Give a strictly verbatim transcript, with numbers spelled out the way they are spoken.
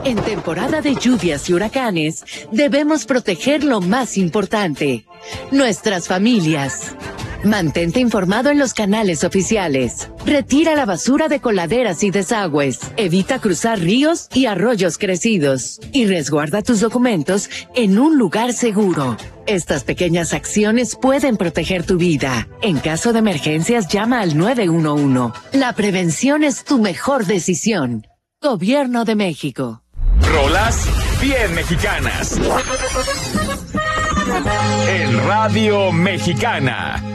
En temporada de lluvias y huracanes, debemos proteger lo más importante, nuestras familias. Mantente informado en los canales oficiales. Retira la basura de coladeras y desagües. Evita cruzar ríos y arroyos crecidos. Y resguarda tus documentos en un lugar seguro. Estas pequeñas acciones pueden proteger tu vida. En caso de emergencias, llama al nueve uno uno. La prevención es tu mejor decisión. Gobierno de México. Rolas bien mexicanas. En Radio Mexicana.